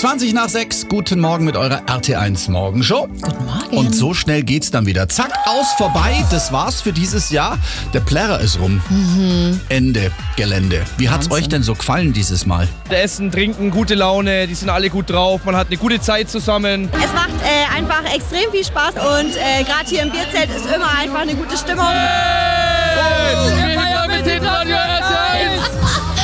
20 nach 6, guten Morgen mit eurer RT1 Morgenshow. Guten Morgen. Und so schnell geht's dann wieder. Zack, aus, vorbei. Das war's für dieses Jahr. Der Plärrer ist rum. Ende Gelände. Wie hat's euch denn so gefallen dieses Mal? Essen, Trinken, gute Laune, die sind alle gut drauf, man hat eine gute Zeit zusammen. Es macht einfach extrem viel Spaß und gerade hier im Bierzelt ist immer einfach eine gute Stimmung. Wir feiern mit Hitradio